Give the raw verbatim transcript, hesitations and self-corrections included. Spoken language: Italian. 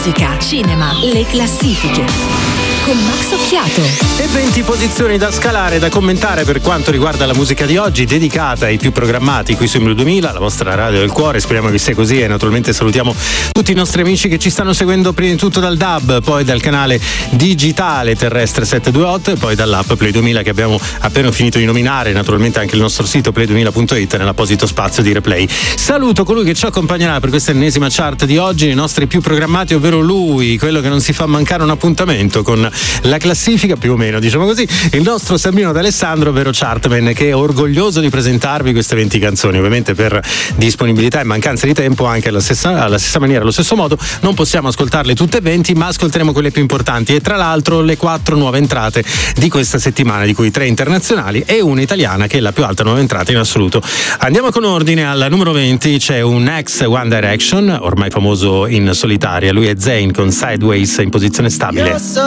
musica, cinema, le classifiche con Max Occhiato. E venti posizioni da scalare, da commentare per quanto riguarda la musica di oggi, dedicata ai più programmati qui su Mille duemila, la vostra radio del cuore. Speriamo che sia così e naturalmente salutiamo tutti i nostri amici che ci stanno seguendo prima di tutto dal D A B, poi dal canale digitale terrestre settecentoventotto e poi dall'app Play duemila che abbiamo appena finito di nominare, naturalmente anche il nostro sito play duemila punto it nell'apposito spazio di replay. Saluto colui che ci accompagnerà per questa ennesima chart di oggi, i nostri più programmati, ovvero lui, quello che non si fa mancare un appuntamento con la classifica, più o meno, diciamo così, il nostro Sabrino D'Alessandro, ovvero Chartman, che è orgoglioso di presentarvi queste venti canzoni. Ovviamente per disponibilità e mancanza di tempo, anche alla stessa, alla stessa maniera, allo stesso modo, non possiamo ascoltarle tutte e venti, ma ascolteremo quelle più importanti e tra l'altro le quattro nuove entrate di questa settimana, di cui tre internazionali e una italiana che è la più alta nuova entrata in assoluto. Andiamo con ordine. Alla numero venti c'è un ex One Direction, ormai famoso in solitaria, lui è Zayn con Sideways in posizione stabile.